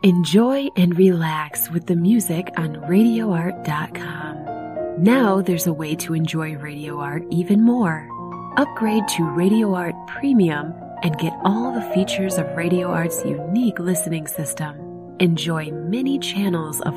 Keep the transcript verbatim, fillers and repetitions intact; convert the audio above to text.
Enjoy and relax with the music on radio art dot com. Now there's a way to enjoy Radio Art even more. Upgrade to Radio Art Premium and get all the features of Radio Art's unique listening system. Enjoy many channels of